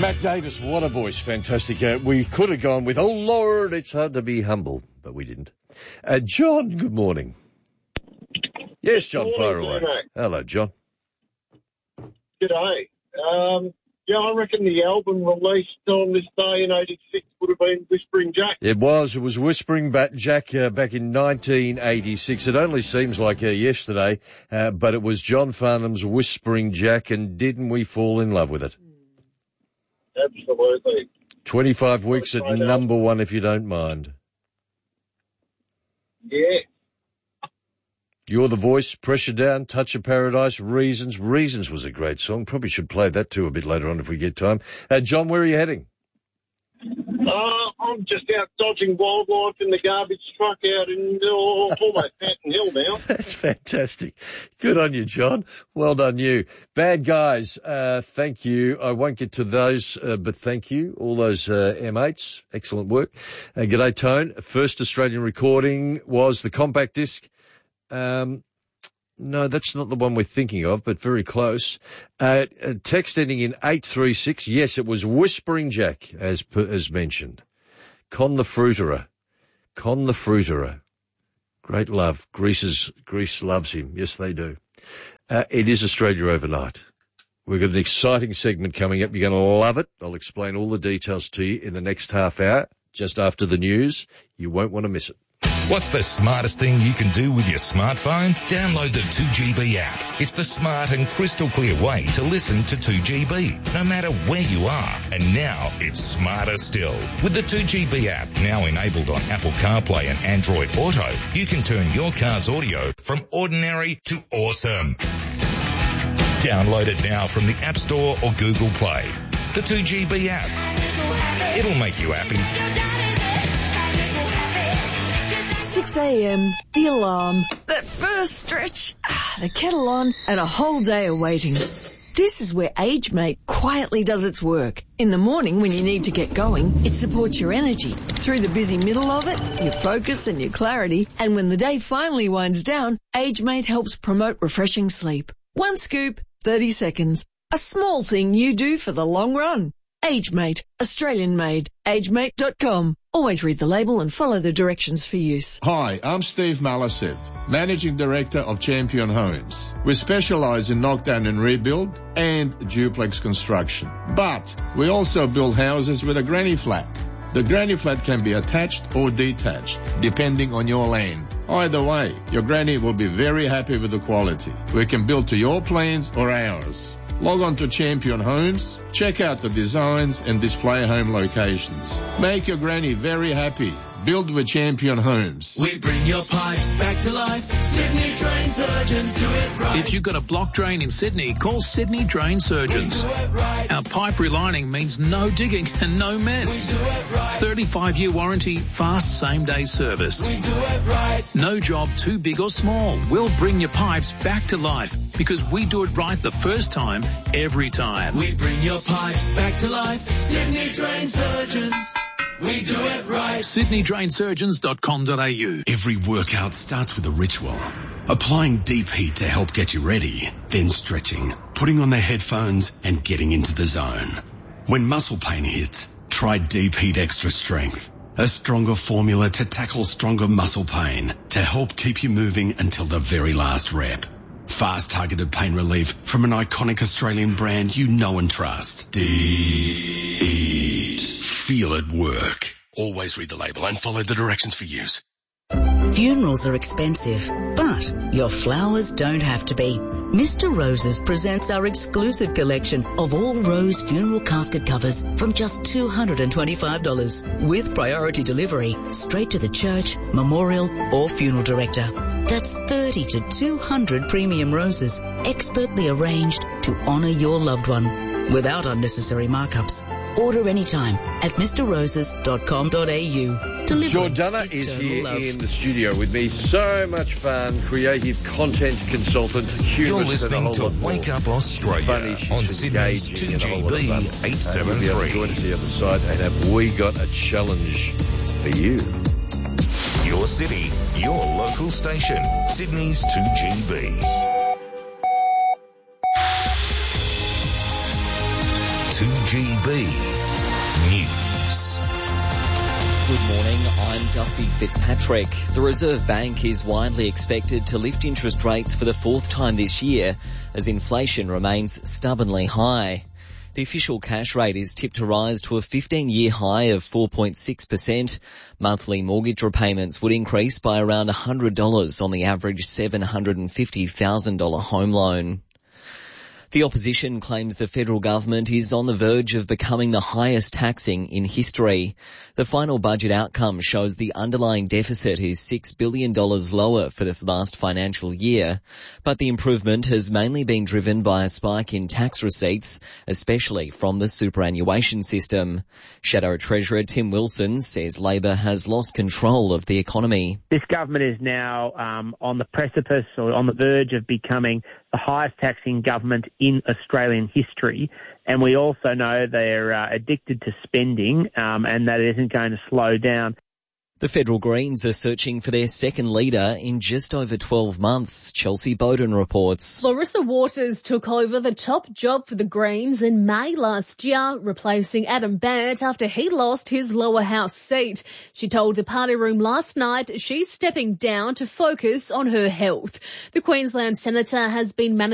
Mac Davis, what a voice, fantastic. We could have gone with, oh Lord, it's hard to be humble, but we didn't. John, good morning. Yes, John, fire away. Hello, John. G'day. Yeah, I reckon the album released on this day in 86 would have been Whispering Jack. It was Whispering Jack back in 1986. It only seems like yesterday, but it was John Farnham's Whispering Jack, and didn't we fall in love with it? Absolutely. 25 weeks at number one, if you don't mind. Yeah. You're the Voice, Pressure Down, Touch of Paradise, Reasons. Reasons was a great song. Probably should play that too a bit later on if we get time. John, where are you heading? I'm just out dodging wildlife in the garbage truck out in almost Patton Hill now. That's fantastic. Good on you, John. Well done, you. Bad guys, thank you. I won't get to those, but thank you. All those M8s. Excellent work. G'day, Tone. First Australian recording was the compact disc. No, that's not the one we're thinking of, but very close. Text ending in 836. Yes, it was Whispering Jack, as mentioned. Con the Fruiterer. Great love. Greece loves him. Yes, they do. It is Australia Overnight. We've got an exciting segment coming up. You're going to love it. I'll explain all the details to you in the next half hour, just after the news. You won't want to miss it. What's the smartest thing you can do with your smartphone? Download the 2GB app. It's the smart and crystal clear way to listen to 2GB, no matter where you are. And now it's smarter still. With the 2GB app, now enabled on Apple CarPlay and Android Auto, you can turn your car's audio from ordinary to awesome. Download it now from the App Store or Google Play. The 2GB app. It'll make you happy. 6 a.m, the alarm, that first stretch, the kettle on, and a whole day of waiting. This is where AgeMate quietly does its work. In the morning when you need to get going, it supports your energy. Through the busy middle of it, your focus and your clarity. And when the day finally winds down, AgeMate helps promote refreshing sleep. One scoop, 30 seconds. A small thing you do for the long run. AgeMate, Australian made. AgeMate.com. Always read the label and follow the directions for use. Hi, I'm Steve Malasev, Managing Director of Champion Homes. We specialise in knockdown and rebuild and duplex construction. But we also build houses with a granny flat. The granny flat can be attached or detached, depending on your land. Either way, your granny will be very happy with the quality. We can build to your plans or ours. Log on to Champion Homes, check out the designs and display home locations. Make your granny very happy. Build with Champion Homes. We bring your pipes back to life. Sydney Drain Surgeons do it right. If you've got a block drain in Sydney, call Sydney Drain Surgeons. Right. Our pipe relining means no digging and no mess. 35-year warranty, fast same-day service. Right. No job too big or small. We'll bring your pipes back to life because we do it right the first time, every time. We bring your pipes back to life. Sydney Drain Surgeons. We do it right. SydneyDrainSurgeons.com.au. Every workout starts with a ritual. Applying deep heat to help get you ready, then stretching, putting on the headphones and getting into the zone. When muscle pain hits, try Deep Heat Extra Strength. A stronger formula to tackle stronger muscle pain to help keep you moving until the very last rep. Fast targeted pain relief from an iconic Australian brand you know and trust. Deep Heat. Feel it work. Always read the label and follow the directions for use. Funerals are expensive, but your flowers don't have to be. Mr. Roses presents our exclusive collection of all rose funeral casket covers from just $225 with priority delivery straight to the church, memorial or funeral director. That's 30 to 200 premium roses expertly arranged to honour your loved one without unnecessary markups. Order anytime at mrroses.com.au. Jordana is here in the studio with me. So much fun. Creative content consultant. You're listening to Wake Up Australia on Sydney's 2GB 873. Join us the other side, and have we got a challenge for you? Your city, your local station, Sydney's 2GB. 2GB News. Good morning, I'm Dusty Fitzpatrick. The Reserve Bank is widely expected to lift interest rates for the fourth time this year as inflation remains stubbornly high. The official cash rate is tipped to rise to a 15-year high of 4.6%. Monthly mortgage repayments would increase by around $100 on the average $750,000 home loan. The opposition claims the federal government is on the verge of becoming the highest taxing in history. The final budget outcome shows the underlying deficit is $6 billion lower for the last financial year, but the improvement has mainly been driven by a spike in tax receipts, especially from the superannuation system. Shadow Treasurer Tim Wilson says Labor has lost control of the economy. This government is now on the precipice or on the verge of becoming the highest taxing government in Australian history, and we also know they're addicted to spending and that it isn't going to slow down. The Federal Greens are searching for their second leader in just over 12 months. Chelsea Bowden reports. Larissa Waters took over the top job for the Greens in May last year, replacing Adam Bant after he lost his lower house seat. She told the party room last night she's stepping down to focus on her health. The Queensland Senator has been managing